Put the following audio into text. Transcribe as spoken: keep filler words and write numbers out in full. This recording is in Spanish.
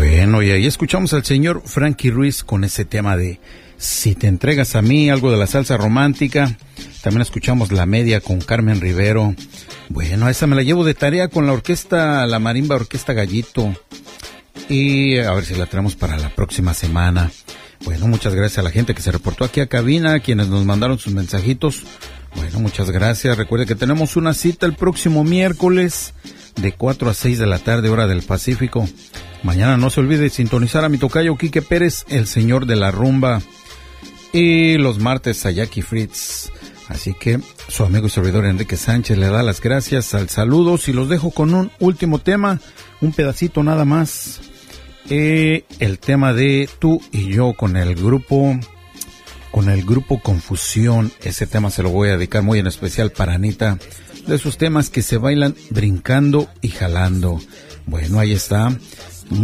Bueno, y ahí escuchamos al señor Frankie Ruiz con ese tema de Si te entregas a mí, algo de la salsa romántica. También escuchamos La Media con Carmen Rivero. Bueno, esa me la llevo de tarea con la orquesta, la marimba Orquesta Gallito. Y a ver si la traemos para la próxima semana. Bueno, muchas gracias a la gente que se reportó aquí a cabina, quienes nos mandaron sus mensajitos. Bueno, muchas gracias. Recuerde que tenemos una cita el próximo miércoles de cuatro a seis de la tarde, hora del Pacífico. Mañana no se olvide sintonizar a mi tocayo Quique Pérez, el señor de la rumba. Y los martes a Jackie Fritz. Así que su amigo y servidor Enrique Sánchez le da las gracias al saludos y los dejo con un último tema, un pedacito nada más. Eh, el tema de Tú y Yo con el grupo, con el grupo Confusión. Ese tema se lo voy a dedicar muy en especial para Anita, de esos temas que se bailan brincando y jalando. Bueno, ahí está.